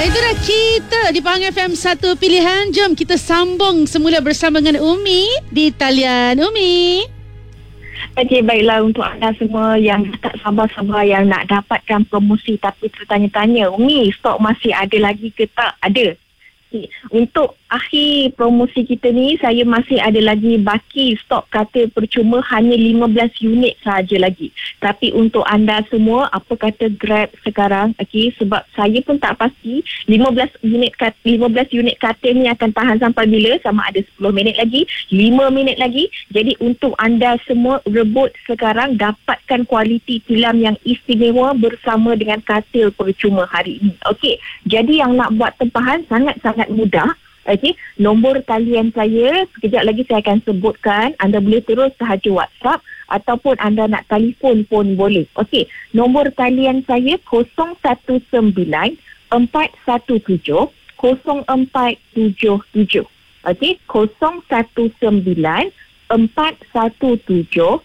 Itulah kita di Pahang FM 1 Pilihan. Jom kita sambung semula bersama dengan Umi di talian. Umi. Okey, baiklah untuk anda semua yang tak sabar-sabar yang nak dapatkan promosi tapi tertanya-tanya, Umi, stok masih ada lagi ke tak? Ada. Okay. Untuk akhir promosi kita ni, saya masih ada lagi baki stok katil percuma hanya 15 unit sahaja lagi. Tapi untuk anda semua, apa kata Grab sekarang, okay, sebab saya pun tak pasti 15 unit katil ni akan tahan sampai bila, sama ada 10 minit lagi, 5 minit lagi. Jadi untuk anda semua rebut sekarang, dapatkan kualiti tilam yang istimewa bersama dengan katil percuma hari ini. Okey, jadi yang nak buat tempahan sangat-sangat mudah. Okey, nombor talian saya sekejap lagi saya akan sebutkan. Anda boleh terus sahaja WhatsApp ataupun anda nak telefon pun boleh. Okey, nombor talian saya 019 417 0477. Okey, 019 417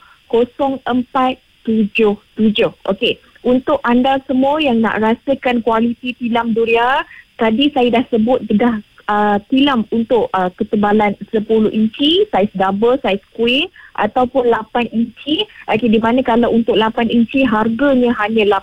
0477. Okey, untuk anda semua yang nak rasakan kualiti tilam Duria, tadi saya dah sebut dah tilam untuk ketebalan 10 inci, saiz double, saiz queen ataupun 8 inci. Okay, di mana kalau untuk 8 inci harganya hanya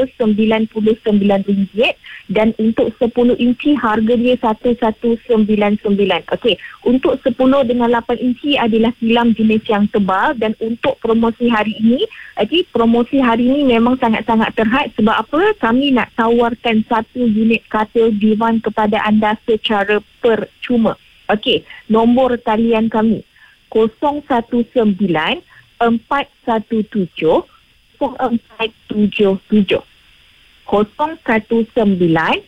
RM899 dan untuk 10 inci harga dia RM1199. Okey, untuk 10 dengan 8 inci adalah tilam jenis yang tebal dan untuk promosi hari ini, promosi hari ini memang sangat-sangat terhad. Sebab apa? Kami nak tawarkan 1 unit katil divan kepada anda secara percuma. Okey, nombor talian kami 019 417 0477. 019 417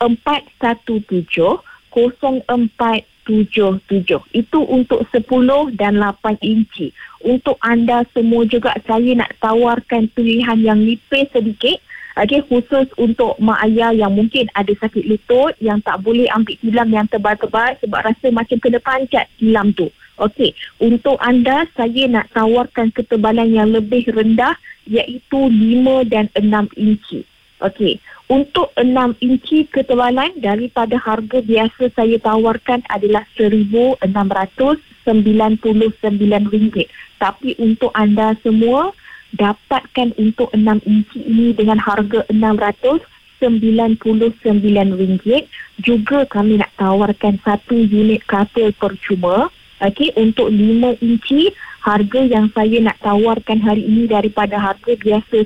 0477. Itu untuk 10 dan 8 inci. Untuk anda semua juga saya nak tawarkan pilihan yang nipis sedikit. Okay, khusus untuk mak ayah yang mungkin ada sakit lutut, yang tak boleh ambil tilam yang tebal-tebal sebab rasa macam kena pancat tilam tu. Okey, untuk anda saya nak tawarkan ketebalan yang lebih rendah iaitu 5 dan 6 inci. Okey, untuk 6 inci ketebalan daripada harga biasa saya tawarkan adalah RM1,699. Tapi untuk anda semua dapatkan untuk 6 inci ini dengan harga RM699. Juga kami nak tawarkan 1 unit katil percuma. Okey, untuk 5 inci harga yang saya nak tawarkan hari ini daripada harga biasa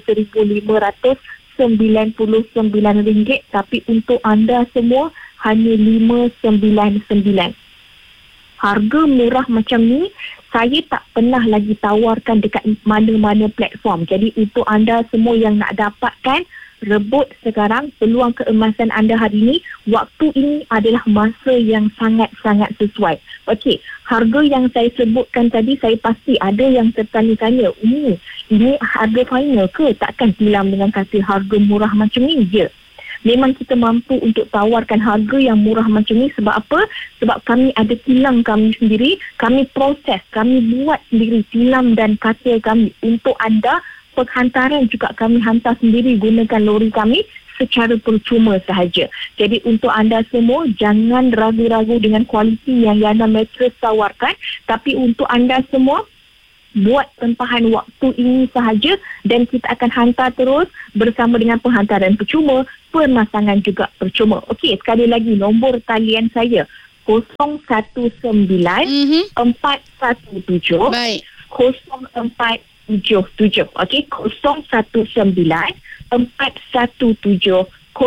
RM1,599, tapi untuk anda semua hanya RM599. Harga murah macam ni saya tak pernah lagi tawarkan dekat mana-mana platform. Jadi untuk anda semua yang nak dapatkan, rebut sekarang peluang keemasan anda hari ini. Waktu ini adalah masa yang sangat-sangat sesuai. Okey, harga yang saya sebutkan tadi, saya pasti ada yang tertanya-tanya, ini harga final ke? Takkan tilam dengan katil harga murah macam ni? Ya, memang kita mampu untuk tawarkan harga yang murah macam ni. Sebab apa? Sebab kami ada tilam kami sendiri, kami proses, kami buat sendiri tilam dan katil kami untuk anda. Penghantaran juga kami hantar sendiri gunakan lori kami secara percuma sahaja. Jadi untuk anda semua, jangan ragu-ragu dengan kualiti yang Yana Mattress tawarkan. Tapi untuk anda semua, buat tempahan waktu ini sahaja dan kita akan hantar terus bersama dengan penghantaran percuma, pemasangan juga percuma. Okey, sekali lagi nombor talian saya 019 417 Baik. 0477. Okey, 019 417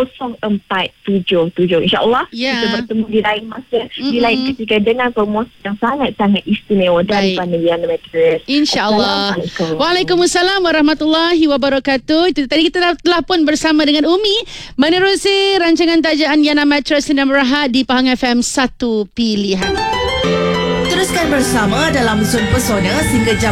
0477. InsyaAllah kita bertemu di lain masa, di lain ketika dengan promosi yang sangat-sangat istimewa daripada Yana Mattress. InsyaAllah. Waalaikumsalam warahmatullahi wabarakatuh. Itu tadi kita telah pun bersama dengan Umi menerusi rancangan tajaan Yana Mattress Sdn Bhd di Pahang FM 1 Pilihan. Teruskan bersama dalam Zon Pesona sehingga jam